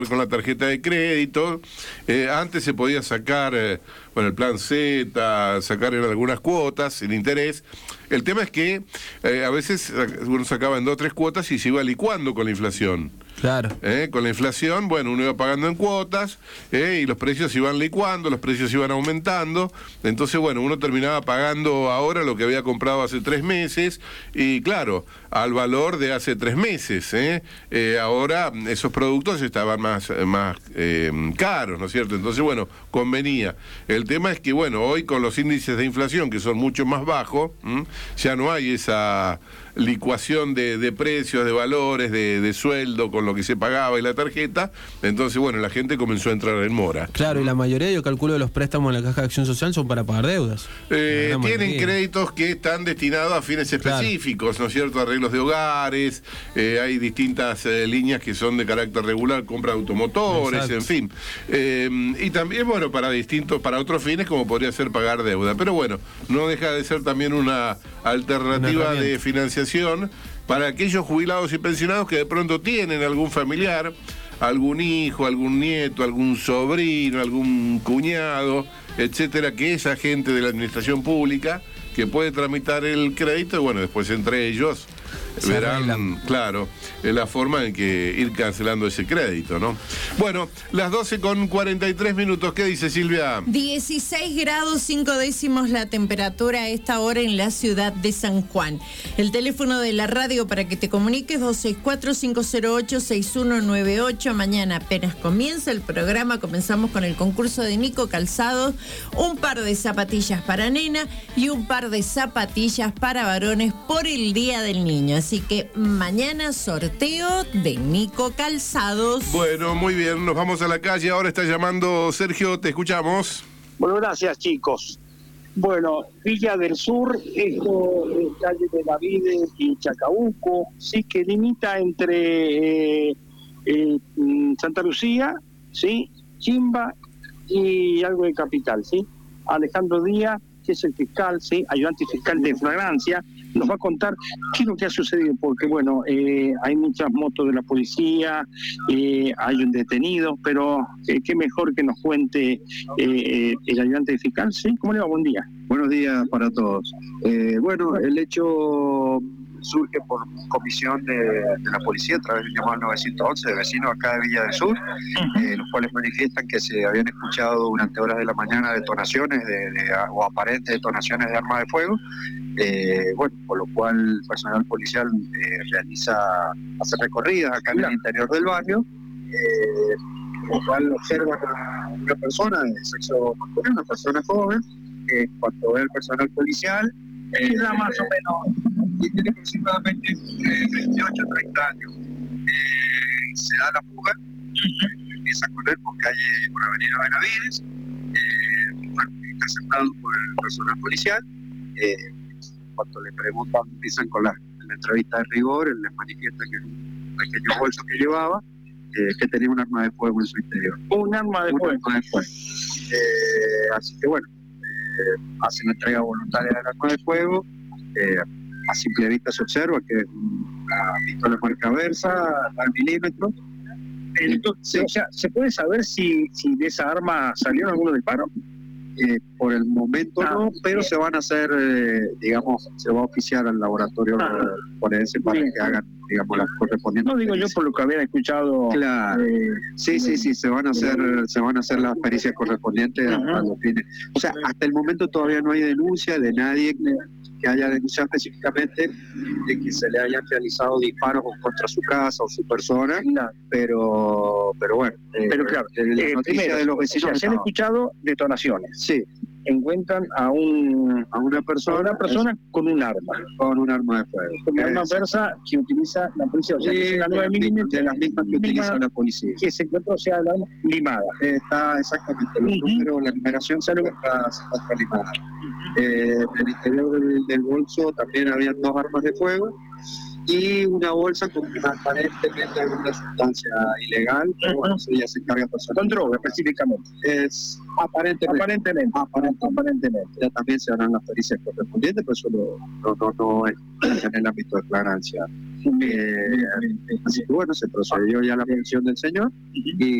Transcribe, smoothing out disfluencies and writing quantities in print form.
con la tarjeta de crédito. Antes se podía sacar, el plan Z, sacar en algunas cuotas, sin interés. El tema es que a veces uno sacaba en 2 o 3 cuotas y se iba licuando con la inflación. Claro. Con la inflación, uno iba pagando en cuotas y los precios iban licuando, los precios iban aumentando. Entonces, uno terminaba pagando ahora lo que había comprado hace 3 meses y, claro, al valor de hace 3 meses. Ahora esos productos estaban más caros, ¿no es cierto? Entonces, convenía. El tema es que, hoy con los índices de inflación, que son mucho más bajos, ya no hay esa licuación de precios, de valores, de sueldo con lo que se pagaba y la tarjeta. Entonces, la gente comenzó a entrar en mora. Claro, y la mayoría, yo calculo, de los préstamos en la Caja de Acción Social son para pagar deudas. Tienen créditos que están destinados a fines específicos, ¿no es cierto? Arreglos de hogares, hay distintas líneas que son de carácter regular, compra de automotores, en fin. Y también, para otros fines, como podría ser pagar deuda. Pero no deja de ser también una alternativa de financiación para aquellos jubilados y pensionados que de pronto tienen algún familiar, algún hijo, algún nieto, algún sobrino, algún cuñado, etcétera, que es agente de la administración pública, que puede tramitar el crédito y después entre ellos verán, claro, la forma en que ir cancelando ese crédito, ¿no? Las 12:43, ¿qué dice Silvia? 16 grados 5 décimos la temperatura a esta hora en la ciudad de San Juan. El teléfono de la radio para que te comuniques, 264-508-6198. Mañana apenas comienza el programa, comenzamos con el concurso de Nico Calzados, un par de zapatillas para nena y un par de zapatillas para varones por el Día del Niño. Así que mañana sorteo de Nico Calzados. Muy bien, nos vamos a la calle. Ahora está llamando Sergio, te escuchamos. Gracias, chicos. Villa del Sur, esto es calle de Navides y Chacabuco, sí, que limita entre Santa Lucía, sí, Chimba y algo de Capital, sí. Alejandro Díaz, que es el fiscal, sí, ayudante fiscal de flagrancia, nos va a contar qué es lo que ha sucedido, porque hay muchas motos de la policía, hay un detenido, pero qué mejor que nos cuente el ayudante fiscal, ¿sí? ¿Cómo le va? Buen día. Buenos días para todos. El hecho surge por comisión de la policía a través del llamado 911 de vecinos acá de Villa del Sur, los cuales manifiestan que se habían escuchado durante horas de la mañana detonaciones o aparentes detonaciones de armas de fuego, por lo cual el personal policial hace recorridas acá en el interior del barrio, por lo cual observan a una persona de sexo masculino, una persona joven, que cuando ve al personal policial, edad más o menos, y tiene aproximadamente 28 o 30 años. Se da la fuga, empieza a correr por Avenida Benavides, interceptado por el personal policial. Cuando le preguntan, empiezan con la entrevista de rigor, él les manifiesta que en un pequeño bolso que llevaba, que tenía un arma de fuego en su interior. Un arma de fuego. Así que hacen entrega voluntaria del arma de fuego. A simple vista se observa que es una pistola marca Versa, al milímetro. Entonces, ¿se puede saber si de esa arma salieron algunos disparos? Por el momento no, pero se van a hacer, se va a oficiar al laboratorio forense para que hagan, las correspondientes. No digo yo por lo que habían escuchado. Claro. Sí, se van a hacer las pericias correspondientes a los fines. O sea, hasta el momento todavía no hay denuncia de nadie que haya denunciado específicamente de que se le hayan realizado disparos contra su casa o su persona, pero claro, la noticia de los vecinos se han escuchado detonaciones. Sí. Encuentran a una persona con un arma. Con un arma de fuego. Con un arma Versa que utiliza la policía. O sea, que es la 9 milímetros. De las mismas que utiliza la policía. Que se encuentra, la arma limada. Está exactamente. El número, la numeración se encuentra limada. En el interior del bolso también había 2 armas de fuego y una bolsa con aparentemente alguna sustancia ilegal, pero ya se encarga personal. Con droga específicamente. Es aparentemente. Ya también se harán las pericias correspondientes, pero eso no es en el ámbito de flagrancia. Así que bueno, se procedió ya a la aprehensión del señor y